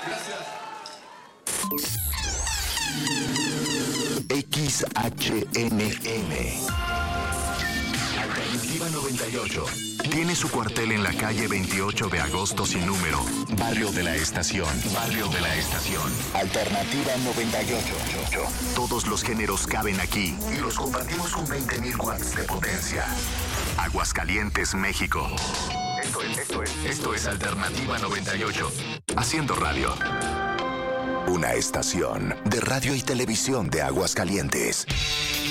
XHNM Alternativa 98 tiene su cuartel en la calle 28 de agosto sin número, Barrio de la Estación. Barrio de la Estación. Alternativa 98. Todos los géneros caben aquí y los compartimos con 20.000 watts de potencia. Aguascalientes, México. Esto es Alternativa 98. Haciendo radio. Una estación de radio y televisión de Aguascalientes.